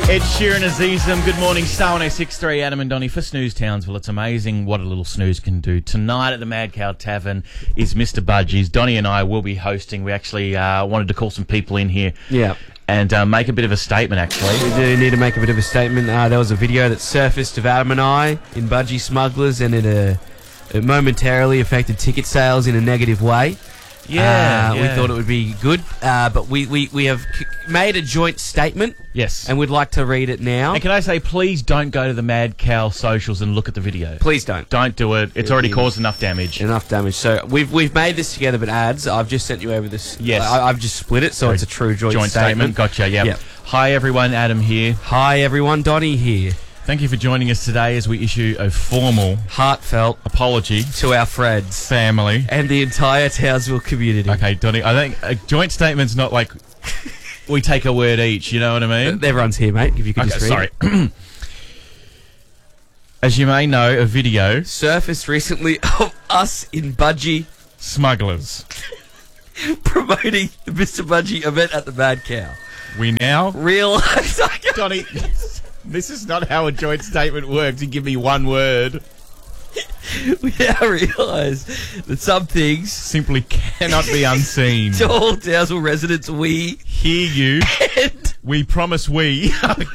Ed Sheeran, Azizam. Good morning, Star 106.3, Adam and Donnie for Snooze Townsville. It's amazing what a little snooze can do. Tonight at the Mad Cow Tavern is Mr. Budgies. Donnie and I will be hosting. We actually wanted to call some people in here. Yeah. And make a bit of a statement, actually. We do need to make a bit of a statement. There was a video that surfaced of Adam and I in Budgie Smugglers, and it momentarily affected ticket sales in a negative way. Yeah, we thought it would be good, but we have made a joint statement. Yes. And we'd like to read it now. And can I say, please don't go to the Mad Cow socials and look at the video. Please don't. Don't do it. It's already caused enough damage. Enough damage. So we've made this together, but ads, I've just sent you over this. Yes. I've just split it, so it's a true joint statement. Gotcha, yeah. Yep. Hi, everyone. Adam here. Hi, everyone. Donnie here. Thank you for joining us today as we issue a formal, heartfelt apology to our friends, family, and the entire Townsville community. Okay, Donnie, I think a joint statement's not like we take a word each, you know what I mean? Everyone's here, mate, if you could just read it. As you may know, a video surfaced recently of us in Budgie Smugglers promoting the Mr. Budgie event at the Mad Cow. We now realise... Donnie... This is not how a joint statement works. You give me one word. We now realise that some things simply cannot be unseen. To all Townsville residents, we hear you. And we promise we.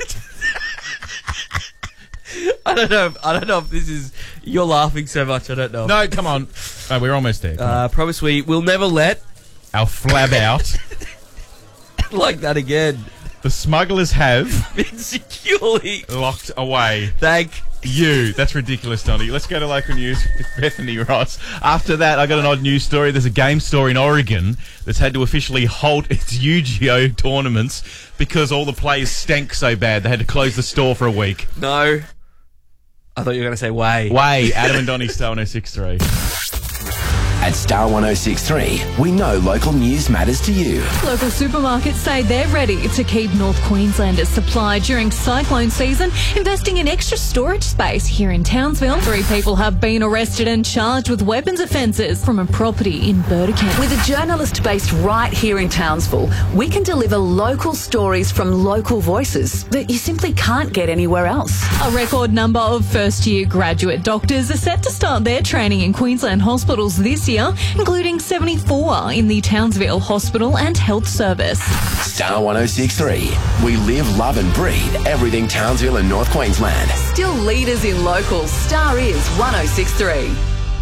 I don't know if this is... You're laughing so much, I don't know. No, come on. Oh, we're almost there. Promise we will never let... our flab out. Like that again. The smugglers have been securely locked away. Thank you. That's ridiculous, Donnie. Let's go to local news with Bethany Ross. After that, I got an odd news story. There's a game store in Oregon that's had to officially halt its Yu-Gi-Oh tournaments because all the players stank so bad they had to close the store for a week. No. I thought you were going to say way. Way. Adam and Donnie, Star 106.3. At Star 106.3, we know local news matters to you. Local supermarkets say they're ready to keep North Queenslanders supplied during cyclone season, investing in extra storage space here in Townsville. 3 people have been arrested and charged with weapons offences from a property in Burdekin. With a journalist based right here in Townsville, we can deliver local stories from local voices that you simply can't get anywhere else. A record number of first-year graduate doctors are set to start their training in Queensland hospitals this year, including 74 in the Townsville Hospital and Health Service. Star 106.3. We live, love and breathe everything Townsville and North Queensland. Still leaders in locals. Star is 106.3.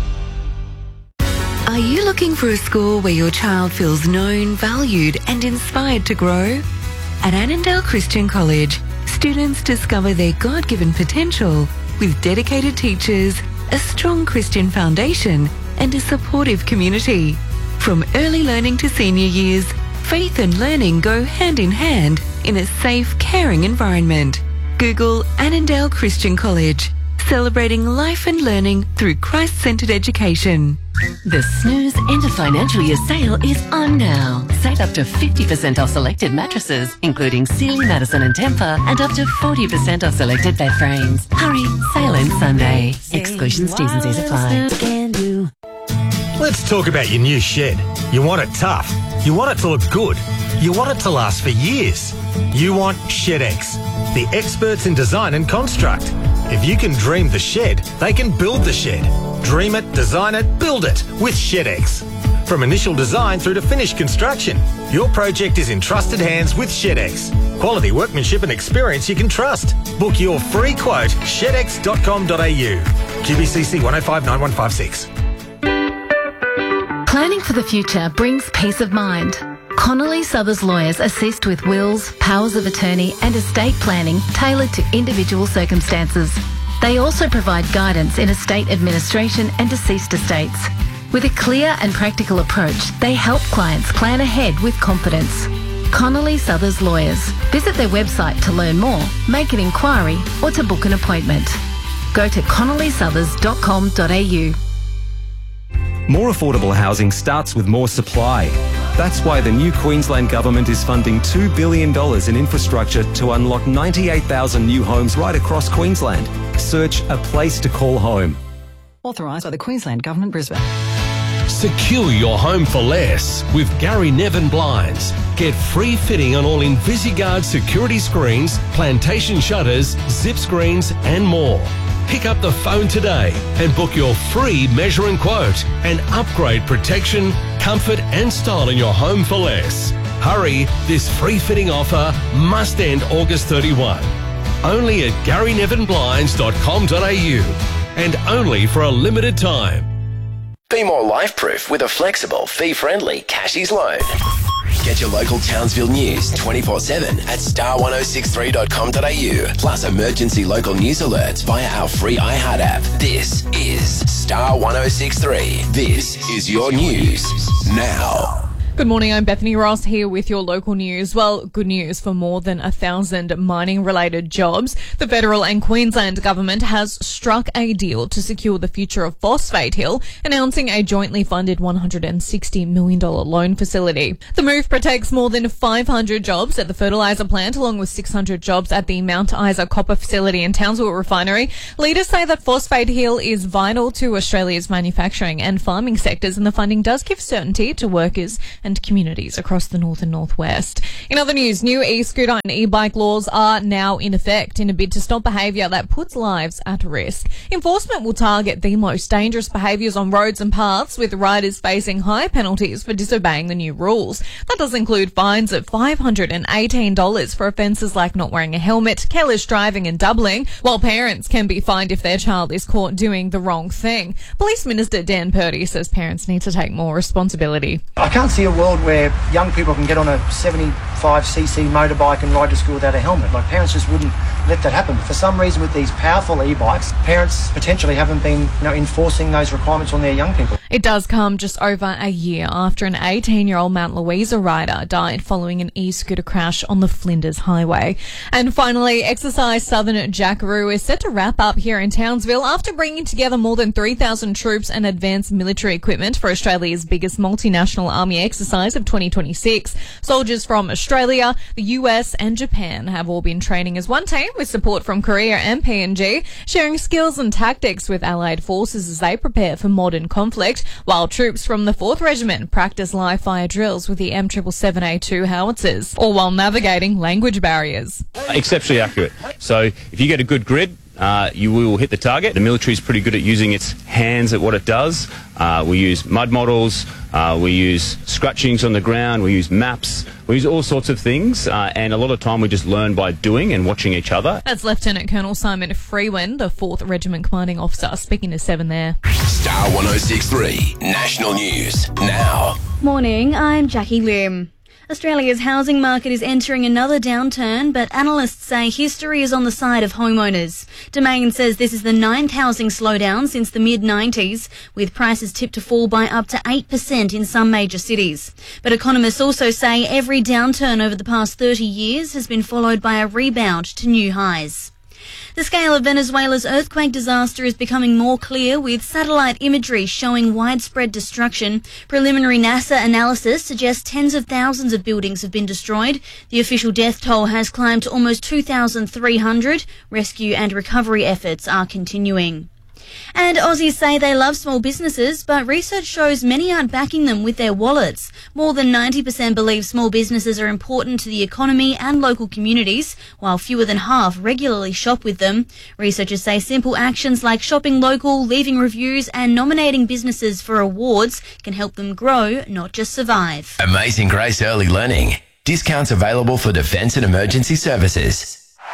Are you looking for a school where your child feels known, valued and inspired to grow? At Annandale Christian College, students discover their God-given potential with dedicated teachers, a strong Christian foundation and a supportive community. From early learning to senior years, faith and learning go hand in hand in a safe, caring environment. Google Annandale Christian College, celebrating life and learning through Christ-centered education. The Snooze End of Financial Year sale is on now. Save up to 50% off selected mattresses, including Sealy, Madison and Tempur, and up to 40% off selected bed frames. Hurry, sale ends Sunday. Exclusions, T's and C's apply. Let's talk about your new shed. You want it tough. You want it to look good. You want it to last for years. You want ShedX, the experts in design and construct. If you can dream the shed, they can build the shed. Dream it, design it, build it with ShedX. From initial design through to finished construction, your project is in trusted hands with ShedX. Quality workmanship and experience you can trust. Book your free quote, shedx.com.au. QBCC 1059156. Planning for the future brings peace of mind. Connolly Southers lawyers assist with wills, powers of attorney and estate planning tailored to individual circumstances. They also provide guidance in estate administration and deceased estates. With a clear and practical approach, they help clients plan ahead with confidence. Connolly Southers Lawyers. Visit their website to learn more, make an inquiry or to book an appointment. Go to connollySouthers.com.au. More affordable housing starts with more supply. That's why the new Queensland Government is funding $2 billion in infrastructure to unlock 98,000 new homes right across Queensland. Search A Place to Call Home. Authorised by the Queensland Government, Brisbane. Secure your home for less with Gary Nevin Blinds. Get free fitting on all InvisiGuard security screens, plantation shutters, zip screens and more. Pick up the phone today and book your free measure and quote and upgrade protection, comfort and style in your home for less. Hurry, this free fitting offer must end August 31. Only at GaryNevinBlinds.com.au and only for a limited time. Be more life-proof with a flexible, fee-friendly Cashies loan. Get your local Townsville news 24/7 at star1063.com.au. Plus emergency local news alerts via our free iHeart app. This is Star 1063. This is your news now. Good morning, I'm Bethany Ross here with your local news. Well, good news for more than 1,000 mining-related jobs. The federal and Queensland government has struck a deal to secure the future of Phosphate Hill, announcing a jointly funded $160 million loan facility. The move protects more than 500 jobs at the fertiliser plant, along with 600 jobs at the Mount Isa copper facility and Townsville refinery. Leaders say that Phosphate Hill is vital to Australia's manufacturing and farming sectors, and the funding does give certainty to workers and communities across the north and northwest. In other news, new e-scooter and e-bike laws are now in effect in a bid to stop behaviour that puts lives at risk. Enforcement will target the most dangerous behaviours on roads and paths, with riders facing high penalties for disobeying the new rules. That does include fines of $518 for offences like not wearing a helmet, careless driving and doubling, while parents can be fined if their child is caught doing the wrong thing. Police Minister Dan Purdy says parents need to take more responsibility. I can't see a world where young people can get on a 75cc motorbike and ride to school without a helmet. Like, parents just wouldn't let that happen. But for some reason, with these powerful e-bikes, parents potentially haven't been enforcing those requirements on their young people. It does come just over a year after an 18-year-old Mount Louisa rider died following an e-scooter crash on the Flinders Highway. And finally, Exercise Southern Jackaroo is set to wrap up here in Townsville after bringing together more than 3,000 troops and advanced military equipment for Australia's biggest multinational army exercise of 2026. Soldiers from Australia, the US and Japan have all been training as one team, with support from Korea and PNG, sharing skills and tactics with allied forces as they prepare for modern conflict, while troops from the 4th Regiment practice live fire drills with the M777A2 howitzers, all while navigating language barriers. Exceptionally accurate. So if you get a good grid, you will hit the target. The military is pretty good at using its hands at what it does. We use mud models, we use scratchings on the ground, we use maps, we use all sorts of things, and a lot of time we just learn by doing and watching each other. That's Lieutenant Colonel Simon Freewen, the 4th Regiment Commanding Officer, speaking to 7 there. Star 1063 National News now. Morning, I'm Jackie Lim. Australia's housing market is entering another downturn, but analysts say history is on the side of homeowners. Domain says this is the 9th housing slowdown since the mid-90s, with prices tipped to fall by up to 8% in some major cities. But economists also say every downturn over the past 30 years has been followed by a rebound to new highs. The scale of Venezuela's earthquake disaster is becoming more clear, with satellite imagery showing widespread destruction. Preliminary NASA analysis suggests tens of thousands of buildings have been destroyed. The official death toll has climbed to almost 2,300. Rescue and recovery efforts are continuing. And Aussies say they love small businesses, but research shows many aren't backing them with their wallets. More than 90% believe small businesses are important to the economy and local communities, while fewer than half regularly shop with them. Researchers say simple actions like shopping local, leaving reviews and nominating businesses for awards can help them grow, not just survive. Amazing Grace Early Learning. Discounts available for defence and emergency services.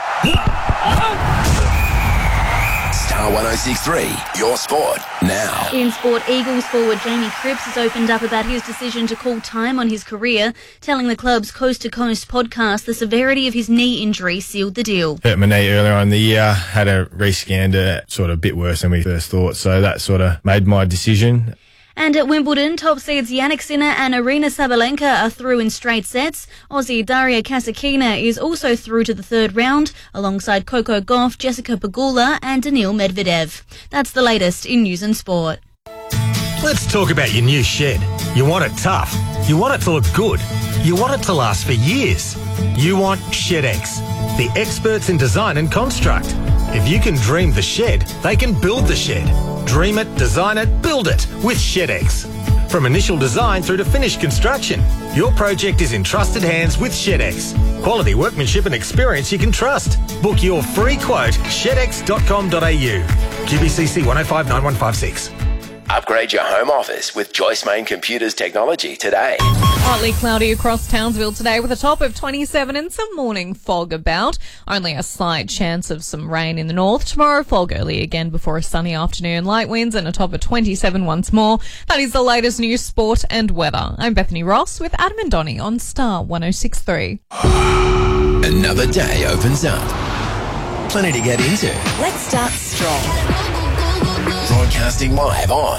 Star 1063, your sport now. In sport, Eagles forward Jamie Cripps has opened up about his decision to call time on his career, telling the club's Coast to Coast podcast the severity of his knee injury sealed the deal. Hurt my knee earlier on in the year, had a rescan, sort of a bit worse than we first thought, so that sort of made my decision. And at Wimbledon, top seeds Jannik Sinner and Arina Sabalenka are through in straight sets. Aussie Daria Kasatkina is also through to the third round, alongside Coco Gauff, Jessica Pegula and Daniil Medvedev. That's the latest in news and sport. Let's talk about your new shed. You want it tough. You want it to look good. You want it to last for years. You want ShedX, the experts in design and construct. If you can dream the shed, they can build the shed. Dream it, design it, build it with ShedX. from initial design through to finished construction. Your project is in trusted hands with ShedX. Quality workmanship and experience you can trust. Book your free quote, shedx.com.au. GBCC 1059156. Upgrade your home office with Joyce Main Computers technology today. Partly cloudy across Townsville today with a top of 27 and some morning fog about. Only a slight chance of some rain in the north. Tomorrow, fog early again before a sunny afternoon. Light winds and a top of 27 once more. That is the latest news, sport and weather. I'm Bethany Ross with Adam and Donnie on Star 106.3. Another day opens up. Plenty to get into. Let's start strong. Broadcasting live on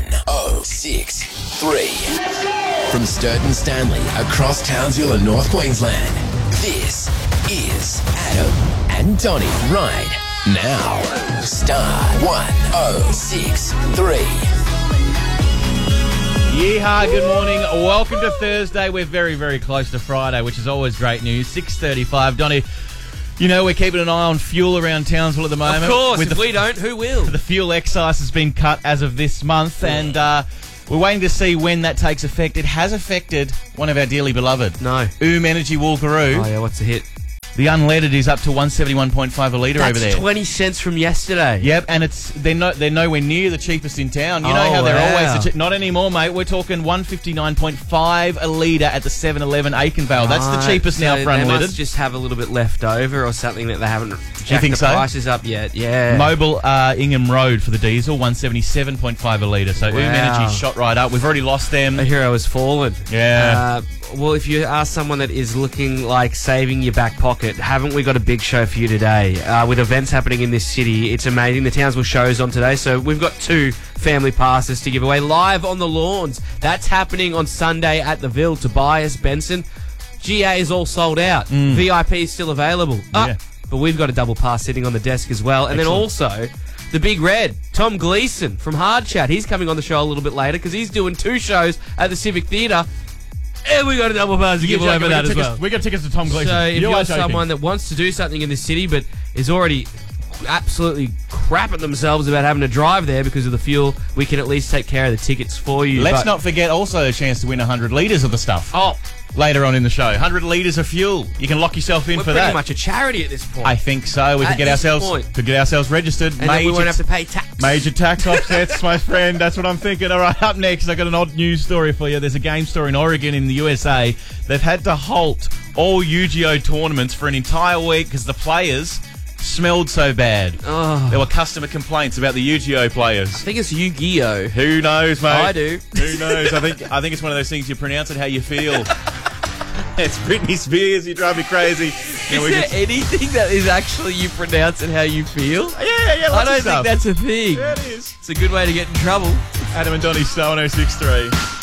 106.3. From Sturton Stanley across Townsville and North Queensland, this is Adam and Donnie right now. Star 106.3. Yeehaw, good morning. Welcome to Thursday. We're very, very close to Friday, which is always great news. 6:35. Donnie, you know, we're keeping an eye on fuel around Townsville at the moment. Of course, if we don't, who will? The fuel excise has been cut as of this month, and we're waiting to see when that takes effect. It has affected one of our dearly beloved. No. Energy Walkaroo. Oh, yeah, what's the hit? The unleaded is up to 171.5 a litre over there. That's 20 cents from yesterday. Yep, and they're nowhere near the cheapest in town. You know how they're always the not anymore, mate. We're talking 159.5 a litre at the 7-Eleven Aikenvale. That's the cheapest now for unleaded. They must just have a little bit left over or something that they haven't jacked the prices up yet. Yeah. Mobile Ingham Road for the diesel, 177.5 a litre. So Energy shot right up. We've already lost them. A hero has fallen. Yeah. Well, if you are someone that is looking like saving your back pocket, haven't we got a big show for you today? With events happening in this city, it's amazing. The Townsville show's on today, so we've got 2 family passes to give away live on the lawns. That's happening on Sunday at the Ville. Tobias Benson. GA is all sold out. VIP is still available. But we've got a double pass sitting on the desk as well. And then also, the Big Red, Tom Gleeson from Hard Chat. He's coming on the show a little bit later because he's doing 2 shows at the Civic Theatre. And we got a double pass to give away for that as well. We got tickets to Tom Gleeson. So if you're someone that wants to do something in the city but is already absolutely crapping themselves about having to drive there because of the fuel, we can at least take care of the tickets for you. Let's not forget also a chance to win 100 litres of the stuff. Later on in the show. 100 litres of fuel. You can lock yourself in for that. We're pretty much a charity at this point. I think so. We could get ourselves registered. And then we won't have to pay tax. Major tax offsets, my friend. That's what I'm thinking. All right, up next, I got an odd news story for you. There's a game store in Oregon in the USA. They've had to halt all Yu-Gi-Oh tournaments for an entire week because the players smelled so bad. There were customer complaints about the Yu-Gi-Oh players. I think it's Yu-Gi-Oh. Who knows, mate? I do. Who knows? I think it's one of those things you pronounce it how you feel. It's Britney Spears. You drive me crazy. Is there anything that is actually you pronounce it how you feel? Yeah. I don't think that's a thing. Yeah, it is. It's a good way to get in trouble. Adam and Donnie, Star 106.3.